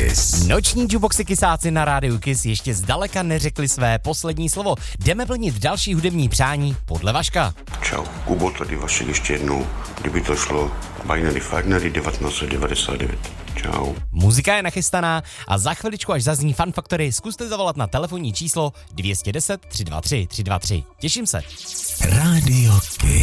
Kiss. Noční jukeboxy Kissáci na rádiu Kiss ještě zdaleka neřekli své poslední slovo. Jdeme plnit další hudební přání podle Vaška. Čau, Kubo, tady Vašek ještě jednou, kdyby to šlo, Binary Fagnery 1999. Čau. Muzika je nachystaná a za chviličku, až zazní Fun Factory, zkuste zavolat na telefonní číslo 210 323 323. Těším se. Rádio Kiss.